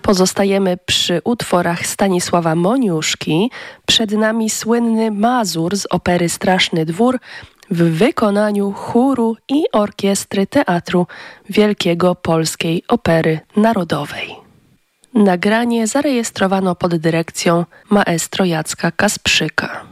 Pozostajemy przy utworach Stanisława Moniuszki. Przed nami słynny mazur z opery Straszny Dwór w wykonaniu chóru i orkiestry Teatru Wielkiego Polskiej Opery Narodowej. Nagranie zarejestrowano pod dyrekcją maestro Jacka Kasprzyka.